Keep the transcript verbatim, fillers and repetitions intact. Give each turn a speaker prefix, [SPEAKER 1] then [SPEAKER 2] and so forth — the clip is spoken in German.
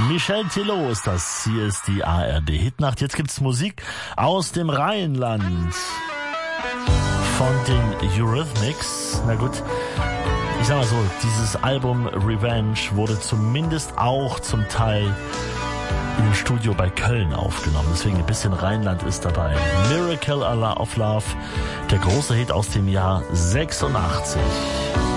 [SPEAKER 1] Michel Tillot ist das. Hier ist die A R D Hitnacht. Jetzt gibt's Musik aus dem Rheinland von den Eurythmics. Na gut, ich sag mal so, dieses Album Revenge wurde zumindest auch zum Teil im Studio bei Köln aufgenommen. Deswegen ein bisschen Rheinland ist dabei. Miracle of Love, der große Hit aus dem Jahr sechsundachtzig.